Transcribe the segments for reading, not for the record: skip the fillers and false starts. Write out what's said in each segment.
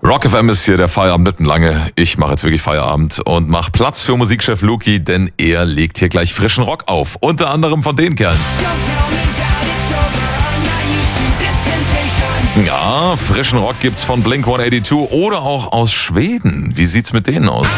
Rock FM ist hier der Feierabend nicht lange. Ich mache jetzt wirklich Feierabend und mache Platz für Musikchef Luki, denn er legt hier gleich frischen Rock auf. Unter anderem von den Kerlen. Ja, frischen Rock gibt's von Blink-182 oder auch aus Schweden. Wie sieht's mit denen aus?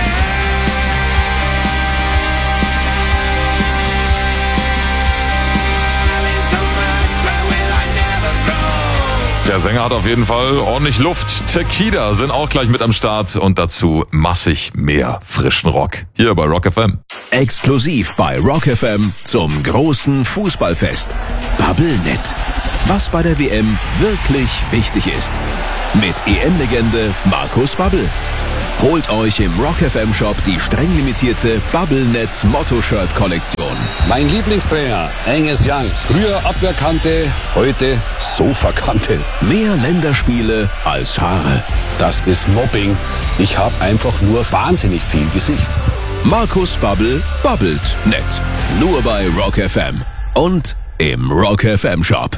Der Sänger hat auf jeden Fall ordentlich Luft. Tequila sind auch gleich mit am Start und dazu massig mehr frischen Rock. Hier bei Rock FM. Exklusiv bei Rock FM zum großen Fußballfest. Bubblenet. Was bei der WM wirklich wichtig ist. Mit EM-Legende Markus Babbel. Holt euch im Rock FM Shop die streng limitierte Bubblenet Motto-Shirt-Kollektion. Mein Lieblingstrainer, Angus Young. Früher Abwehrkante, heute Sofakante. Mehr Länderspiele als Haare. Das ist Mobbing. Ich habe einfach nur wahnsinnig viel Gesicht. Markus Babbel babbelt nett. Nur bei Rock FM. Und im Rock FM Shop.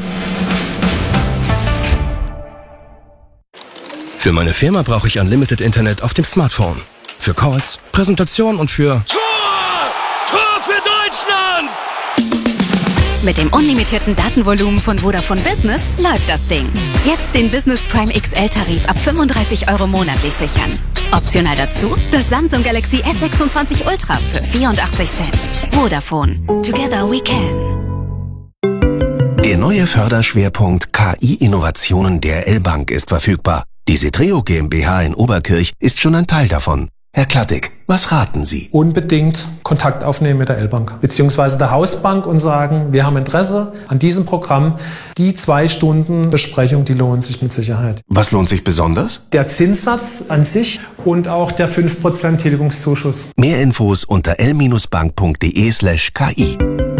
Für meine Firma brauche ich Unlimited Internet auf dem Smartphone. Für Calls, Präsentation und für... Tor für Deutschland! Mit dem unlimitierten Datenvolumen von Vodafone Business läuft das Ding. Jetzt den Business Prime XL-Tarif ab 35 € monatlich sichern. Optional dazu das Samsung Galaxy S26 Ultra für 84 Cent. Vodafone. Together we can. Der neue Förderschwerpunkt KI-Innovationen der L-Bank ist verfügbar. Die Setreo GmbH in Oberkirch ist schon ein Teil davon. Herr Klattig, was raten Sie? Unbedingt Kontakt aufnehmen mit der L-Bank bzw. der Hausbank und sagen, wir haben Interesse an diesem Programm. Die 2 Stunden Besprechung, die lohnt sich mit Sicherheit. Was lohnt sich besonders? Der Zinssatz an sich und auch der 5% Tilgungszuschuss. Mehr Infos unter l-bank.de/ki.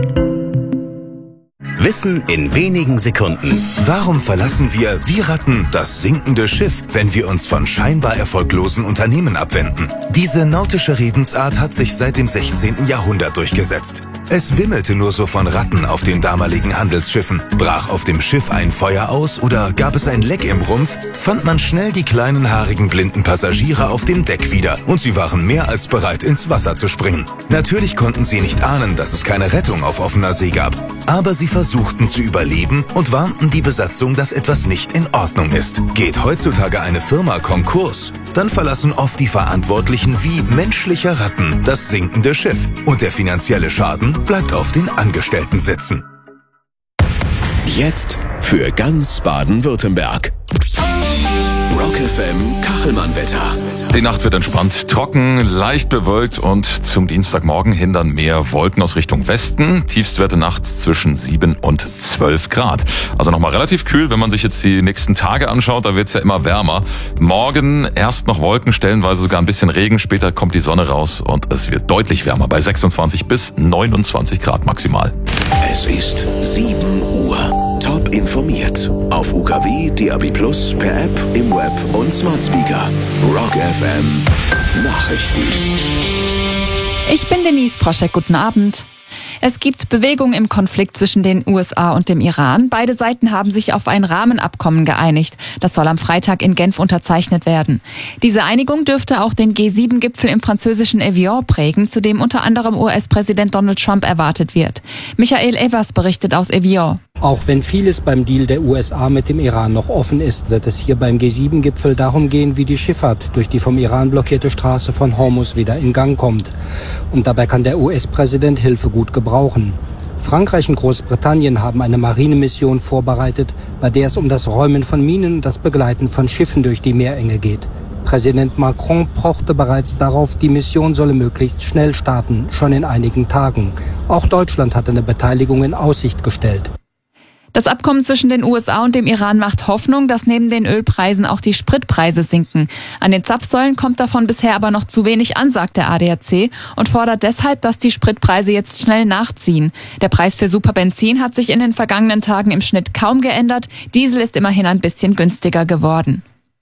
Wissen in wenigen Sekunden. Warum verlassen wir, wie Ratten, das sinkende Schiff, wenn wir uns von scheinbar erfolglosen Unternehmen abwenden? Diese nautische Redensart hat sich seit dem 16. Jahrhundert durchgesetzt. Es wimmelte nur so von Ratten auf den damaligen Handelsschiffen. Brach auf dem Schiff ein Feuer aus oder gab es ein Leck im Rumpf, fand man schnell die kleinen, haarigen, blinden Passagiere auf dem Deck wieder und sie waren mehr als bereit, ins Wasser zu springen. Natürlich konnten sie nicht ahnen, dass es keine Rettung auf offener See gab, aber sie versuchten zu überleben und warnten die Besatzung, dass etwas nicht in Ordnung ist. Geht heutzutage eine Firma Konkurs, dann verlassen oft die Verantwortlichen wie menschliche Ratten das sinkende Schiff und der finanzielle Schaden bleibt auf den Angestellten sitzen. Jetzt für ganz Baden-Württemberg. Rock FM Kachelmann-Wetter. Die Nacht wird entspannt, trocken, leicht bewölkt und zum Dienstagmorgen hin dann mehr Wolken aus Richtung Westen. Tiefstwerte nachts zwischen 7 und 12 Grad. Also nochmal relativ kühl, wenn man sich jetzt die nächsten Tage anschaut, da wird es ja immer wärmer. Morgen erst noch Wolken, stellenweise sogar ein bisschen Regen, später kommt die Sonne raus und es wird deutlich wärmer, bei 26 bis 29 Grad maximal. Es ist 7 Uhr. Top informiert. Auf UKW, DAB+, per App, im Web und Smart Speaker. Rock FM Nachrichten. Ich bin Denise Proschek, guten Abend. Es gibt Bewegung im Konflikt zwischen den USA und dem Iran. Beide Seiten haben sich auf ein Rahmenabkommen geeinigt. Das soll am Freitag in Genf unterzeichnet werden. Diese Einigung dürfte auch den G7-Gipfel im französischen Evian prägen, zu dem unter anderem US-Präsident Donald Trump erwartet wird. Michael Evers berichtet aus Evian. Auch wenn vieles beim Deal der USA mit dem Iran noch offen ist, wird es hier beim G7-Gipfel darum gehen, wie die Schifffahrt durch die vom Iran blockierte Straße von Hormuz wieder in Gang kommt. Und dabei kann der US-Präsident Hilfe gut gebrauchen. Frankreich und Großbritannien haben eine Marinemission vorbereitet, bei der es um das Räumen von Minen und das Begleiten von Schiffen durch die Meerenge geht. Präsident Macron pochte bereits darauf, die Mission solle möglichst schnell starten, schon in einigen Tagen. Auch Deutschland hatte eine Beteiligung in Aussicht gestellt. Das Abkommen zwischen den USA und dem Iran macht Hoffnung, dass neben den Ölpreisen auch die Spritpreise sinken. An den Zapfsäulen kommt davon bisher aber noch zu wenig an, sagt der ADAC und fordert deshalb, dass die Spritpreise jetzt schnell nachziehen. Der Preis für Superbenzin hat sich in den vergangenen Tagen im Schnitt kaum geändert. Diesel ist immerhin ein bisschen günstiger geworden.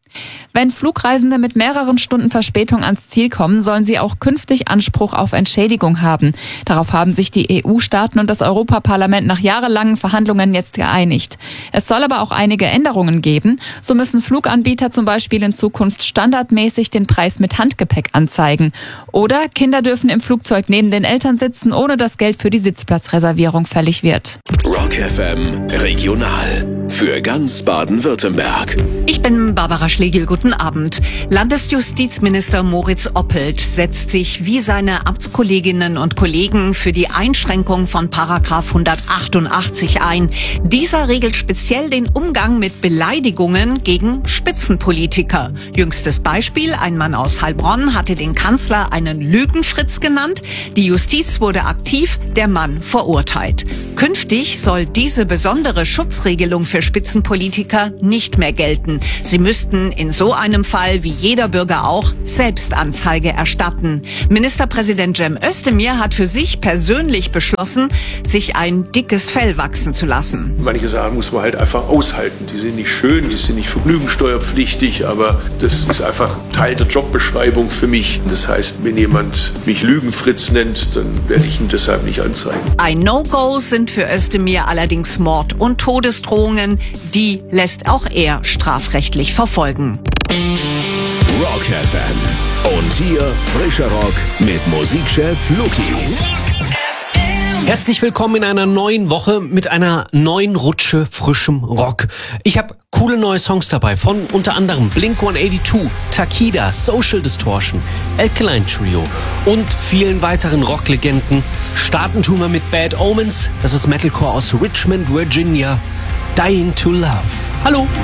Wenn Flugreisende mit mehreren Stunden Verspätung ans Ziel kommen, sollen sie auch künftig Anspruch auf Entschädigung haben. Darauf haben sich die EU-Staaten und das Europaparlament nach jahrelangen Verhandlungen jetzt geeinigt. Es soll aber auch einige Änderungen geben. So müssen Fluganbieter zum Beispiel in Zukunft standardmäßig den Preis mit Handgepäck anzeigen. Oder Kinder dürfen im Flugzeug neben den Eltern sitzen, ohne dass Geld für die Sitzplatzreservierung fällig wird. Rock FM Regional für ganz Baden-Württemberg. Ich bin Barbara Schlegel. Guten Abend. Landesjustizminister Moritz Oppelt setzt sich wie seine Amtskolleginnen und Kollegen für die Einschränkung von Paragraph 188 ein. Dieser regelt speziell den Umgang mit Beleidigungen gegen Spitzenpolitiker. Jüngstes Beispiel: Ein Mann aus Heilbronn hatte den Kanzler einen Lügenfritz genannt. Die Justiz wurde aktiv, der Mann verurteilt. Künftig soll diese besondere Schutzregelung für Spitzenpolitiker nicht mehr gelten. Sie müssten in so einem Fall, wie jeder Bürger auch, Selbstanzeige erstatten. Ministerpräsident Cem Özdemir hat für sich persönlich beschlossen, sich ein dickes Fell wachsen zu lassen. Manche Sachen muss man halt einfach aushalten. Die sind nicht schön, die sind nicht vergnügungssteuerpflichtig, aber das ist einfach Teil der Jobbeschreibung für mich. Das heißt, wenn jemand mich Lügenfritz nennt, dann werde ich ihn deshalb nicht anzeigen. Ein No-Go sind für Özdemir allerdings Mord und Todesdrohungen. Die lässt auch er strafrechtlich verfolgen. Rock FM. Und hier frischer Rock mit Musikchef Luki. Herzlich willkommen in einer neuen Woche mit einer neuen Rutsche frischem Rock. Ich habe coole neue Songs dabei von unter anderem Blink-182, Takida, Social Distortion, Alkaline Trio und vielen weiteren Rocklegenden. Starten tun wir mit Bad Omens, das ist Metalcore aus Richmond, Virginia. Dying to Love. Hallo!